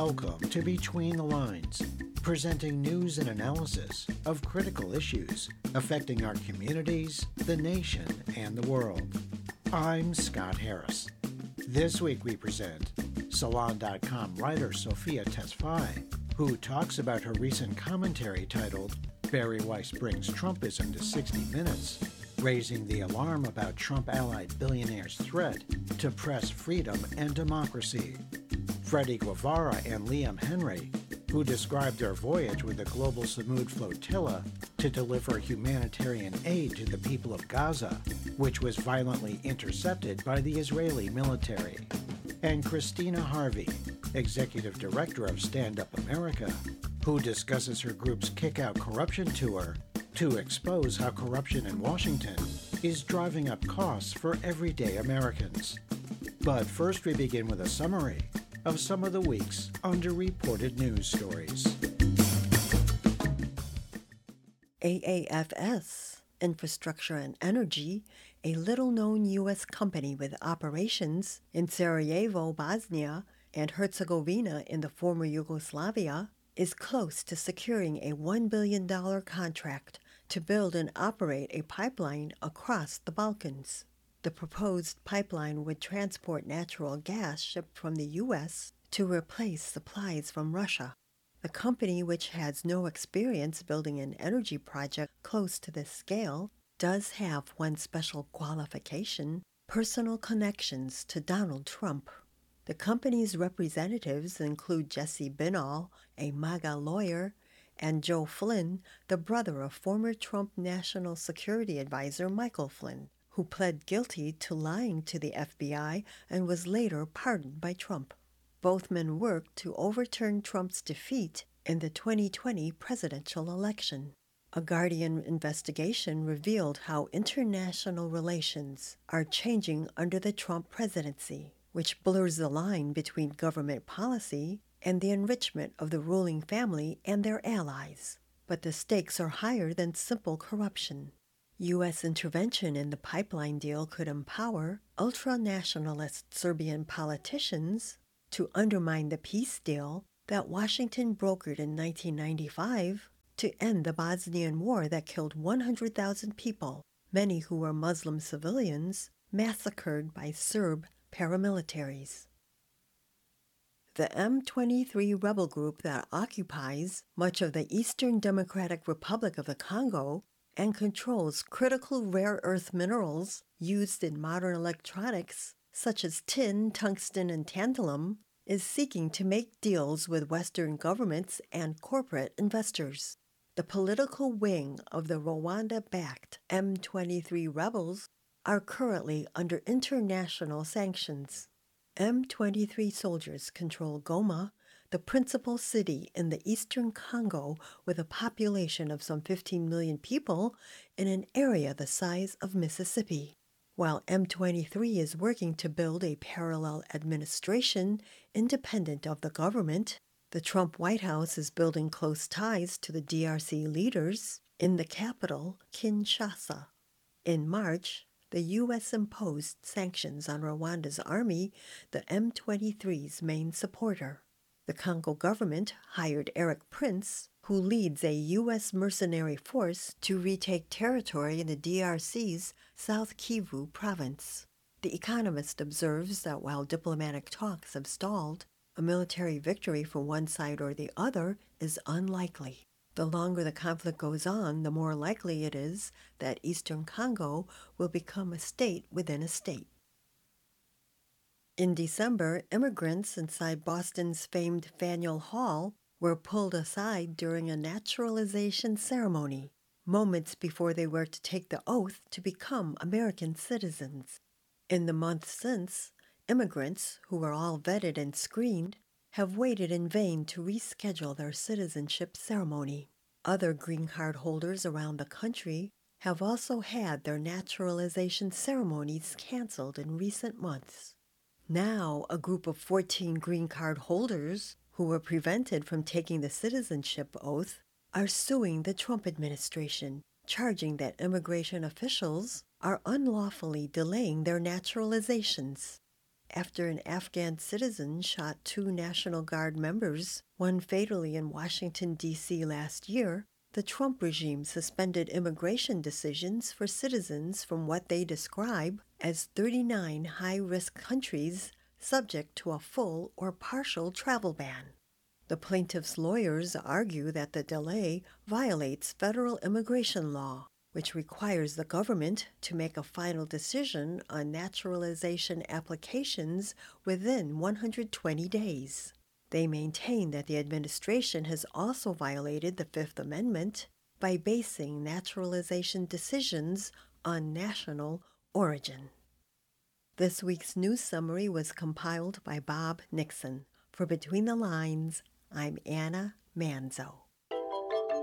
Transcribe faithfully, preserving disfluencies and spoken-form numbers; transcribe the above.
Welcome to Between the Lines, presenting news and analysis of critical issues affecting our communities, the nation, and the world. I'm Scott Harris. This week we present Salon dot com writer Sophia Tesfaye, who talks about her recent commentary titled Bari Weiss Brings Trumpism to sixty minutes, raising the alarm about Trump-allied billionaires' threat to press freedom and democracy. Freddie Guevara and Liam Henry, who described their voyage with the Global Samud Flotilla to deliver humanitarian aid to the people of Gaza, which was violently intercepted by the Israeli military. And Christina Harvey, executive director of Stand Up America, who discusses her group's Kick Out Corruption tour to expose how corruption in Washington is driving up costs for everyday Americans. But first we begin with a summary of some of the week's underreported news stories. A A F S, Infrastructure and Energy, a little-known U S company with operations in Sarajevo, Bosnia, and Herzegovina in the former Yugoslavia, is close to securing a one billion dollars contract to build and operate a pipeline across the Balkans. The proposed pipeline would transport natural gas shipped from the U S to replace supplies from Russia. The company, which has no experience building an energy project close to this scale, does have one special qualification: personal connections to Donald Trump. The company's representatives include Jesse Binnall, a MAGA lawyer, and Joe Flynn, the brother of former Trump National Security Advisor Michael Flynn, who pled guilty to lying to the F B I and was later pardoned by Trump. Both men worked to overturn Trump's defeat in the twenty twenty presidential election. A Guardian investigation revealed how international relations are changing under the Trump presidency, which blurs the line between government policy and the enrichment of the ruling family and their allies. But the stakes are higher than simple corruption. U S intervention in the pipeline deal could empower ultra-nationalist Serbian politicians to undermine the peace deal that Washington brokered in nineteen ninety-five to end the Bosnian War that killed one hundred thousand people, many who were Muslim civilians, massacred by Serb paramilitaries. The M twenty-three rebel group that occupies much of the Eastern Democratic Republic of the Congo and controls critical rare earth minerals used in modern electronics, such as tin, tungsten, and tantalum, is seeking to make deals with Western governments and corporate investors. The political wing of the Rwanda-backed M twenty-three rebels are currently under international sanctions. M twenty-three soldiers control Goma, the principal city in the eastern Congo with a population of some fifteen million people in an area the size of Mississippi. While M twenty-three is working to build a parallel administration independent of the government, the Trump White House is building close ties to the D R C leaders in the capital, Kinshasa. In March, the U S imposed sanctions on Rwanda's army, the M twenty-three's main supporter. The Congo government hired Eric Prince, who leads a U S mercenary force, to retake territory in the D R C's South Kivu province. The Economist observes that while diplomatic talks have stalled, a military victory for one side or the other is unlikely. The longer the conflict goes on, the more likely it is that Eastern Congo will become a state within a state. In December, immigrants inside Boston's famed Faneuil Hall were pulled aside during a naturalization ceremony, moments before they were to take the oath to become American citizens. In the months since, immigrants, who were all vetted and screened, have waited in vain to reschedule their citizenship ceremony. Other green card holders around the country have also had their naturalization ceremonies canceled in recent months. Now, a group of fourteen green card holders who were prevented from taking the citizenship oath are suing the Trump administration, charging that immigration officials are unlawfully delaying their naturalizations. after an Afghan citizen shot two National Guard members, one fatally in Washington, D C last year, the Trump regime suspended immigration decisions for citizens from what they describe as thirty-nine high-risk countries subject to a full or partial travel ban. The plaintiff's lawyers argue that the delay violates federal immigration law, which requires the government to make a final decision on naturalization applications within one hundred twenty days. They maintain that the administration has also violated the Fifth Amendment by basing naturalization decisions on national origin. This week's news summary was compiled by Bob Nixon. For Between the Lines, I'm Anna Manzo.